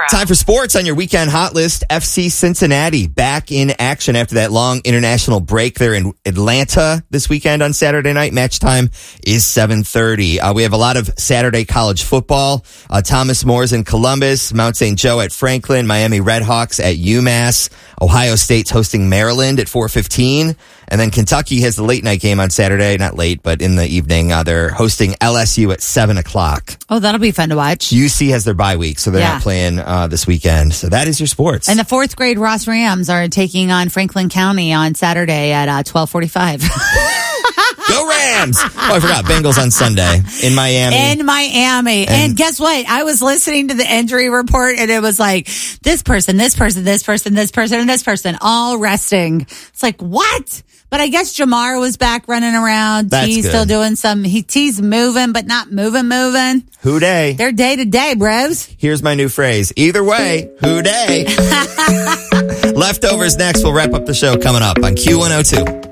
Time for sports on your weekend hot list. FC Cincinnati back in action after that long international break. They're in Atlanta this weekend on Saturday night. Match time is 7:30. We have a lot of Saturday college football. Thomas Moore's in Columbus, Mount St. Joe at Franklin, Miami Redhawks at UMass, Ohio State's hosting Maryland at 4:15. And then Kentucky has the late night game on Saturday. Not late, but in the evening. They're hosting LSU at 7 o'clock. Oh, that'll be fun to watch. UC has their bye week, so they're not playing this weekend. So that is your sports. And the fourth grade Ross Rams are taking on Franklin County on Saturday at 12:45. Go Rams! Oh, I forgot. Bengals on Sunday in Miami. And guess what? I was listening to the injury report, and it was like, this person, this person, this person, this person, and this person, all resting. It's like, what? But I guess Jamar was back running around. That's T's good. still doing T's moving, but not moving. Who day? They're day to day, bros. Here's my new phrase. Either way, who day? Leftovers next. We'll wrap up the show coming up on Q102.